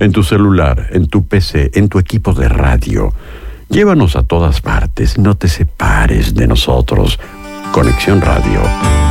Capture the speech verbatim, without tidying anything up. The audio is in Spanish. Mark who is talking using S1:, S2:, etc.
S1: en tu celular, en tu P C, en tu equipo de radio. Llévanos a todas partes, no te separes de nosotros. Conexión Radio.